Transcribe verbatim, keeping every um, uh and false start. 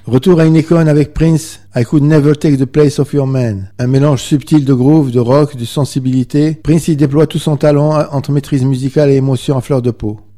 Retour à une icône avec Prince, I Could Never Take the Place of Your Man. Un mélange subtil de groove, de rock, de sensibilité. Prince y déploie tout son talent entre maîtrise musicale et émotion à fleur de peau.